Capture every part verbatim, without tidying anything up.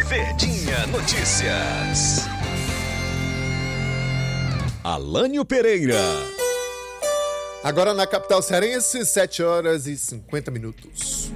Verdinha Notícias. Alânio Pereira. Agora na capital cearense, sete horas e cinquenta minutos.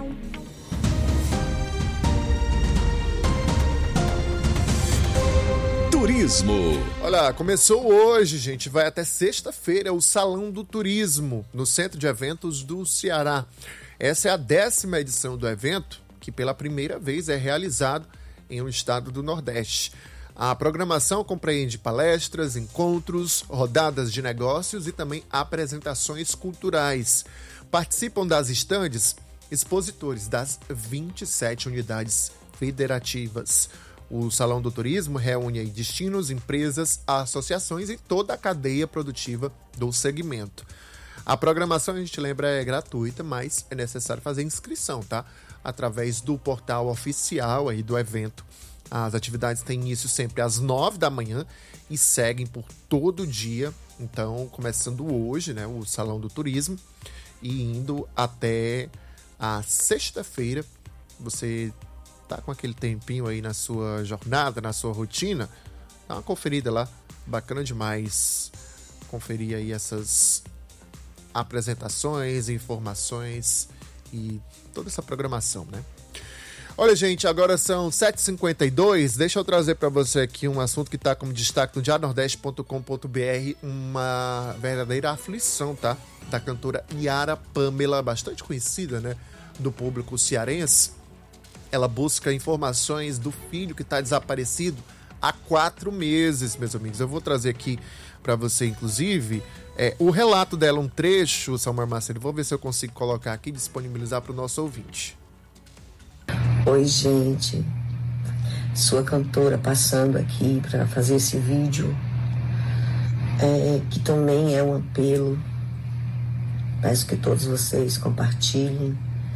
Turismo. Olha, começou hoje, gente, vai até sexta-feira o Salão do Turismo, no Centro de Eventos do Ceará. Essa é a décima edição do evento, que pela primeira vez é realizado em um estado do Nordeste. A programação compreende palestras, encontros, rodadas de negócios e também apresentações culturais. Participam das estandes expositores das vinte e sete unidades federativas. O Salão do Turismo reúne aí destinos, empresas, associações e toda a cadeia produtiva do segmento. A programação, a gente lembra, é gratuita, mas é necessário fazer inscrição, tá? Através do portal oficial aí do evento. As atividades têm início sempre às nove da manhã e seguem por todo o dia. Então, começando hoje, né, o Salão do Turismo e indo até a sexta-feira. Você tá com aquele tempinho aí na sua jornada, na sua rotina, dá uma conferida lá. Bacana demais conferir aí essas apresentações, informações e toda essa programação, né? Olha, gente, agora são sete e cinquenta e dois. Deixa eu trazer para você aqui um assunto que está como destaque no diário nordeste ponto com ponto b r, uma verdadeira aflição, tá? Da cantora Yara Pamela, bastante conhecida, né, do público cearense. Ela busca informações do filho que está desaparecido há quatro meses, meus amigos. Eu vou trazer aqui para você, inclusive, é, o relato dela, um trecho, Samuel Macedo. Vou ver se eu consigo colocar aqui e disponibilizar para o nosso ouvinte. Oi, gente, sua cantora passando aqui para fazer esse vídeo, é, que também é um apelo. Peço que todos vocês compartilhem.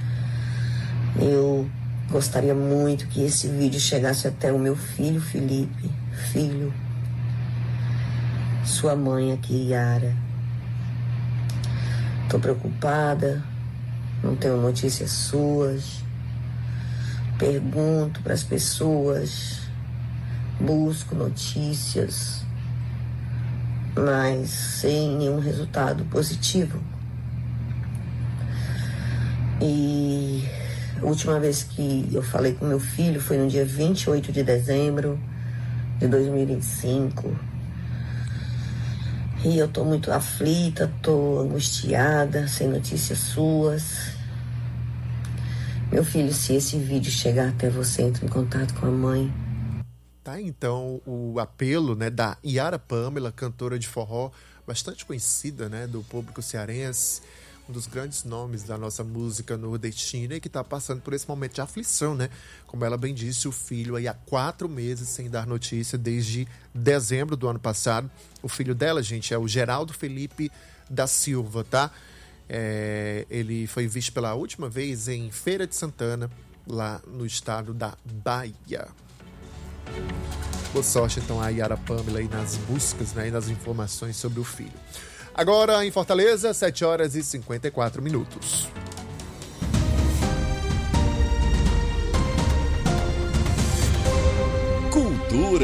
Eu gostaria muito que esse vídeo chegasse até o meu filho Felipe, filho, sua mãe aqui, Yara. Tô preocupada, não tenho notícias suas. Pergunto para as pessoas, busco notícias, mas sem nenhum resultado positivo. E a última vez que eu falei com meu filho foi no dia vinte e oito de dezembro de dois mil e vinte e cinco. E eu tô muito aflita, tô angustiada, sem notícias suas. Meu filho, se esse vídeo chegar até você, entre em contato com a mãe. Tá, então, o apelo, né, da Yara Pamela, cantora de forró, bastante conhecida, né, do público cearense, um dos grandes nomes da nossa música nordestina e que está passando por esse momento de aflição, né? Como ela bem disse, o filho aí há quatro meses sem dar notícia, desde dezembro do ano passado. O filho dela, gente, é o Geraldo Felipe da Silva, tá? É, ele foi visto pela última vez em Feira de Santana, lá no estado da Bahia. Boa sorte, então, a Yara Pamela aí nas buscas, né, e nas informações sobre o filho. Agora, em Fortaleza, sete horas e cinquenta e quatro minutos. Cultura.